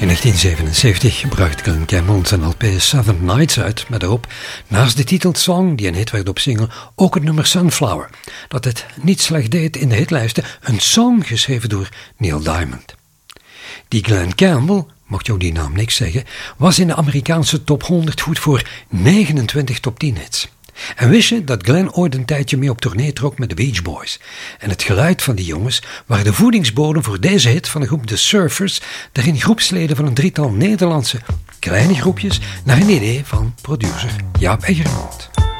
In 1977 bracht Glen Campbell zijn LP Seven Nights uit met daarop, naast de titelsong die een hit werd op single, ook het nummer Sunflower, dat het niet slecht deed in de hitlijsten, een song geschreven door Neil Diamond. Die Glen Campbell, mocht jou die naam niks zeggen, was in de Amerikaanse top 100 goed voor 29 top 10 hits. En wist je dat Glen ooit een tijdje mee op tournee trok met de Beach Boys? En het geluid van die jongens waren de voedingsbodem voor deze hit van de groep The Surfers, daarin groepsleden van een drietal Nederlandse kleine groepjes naar een idee van producer Jaap Egermond.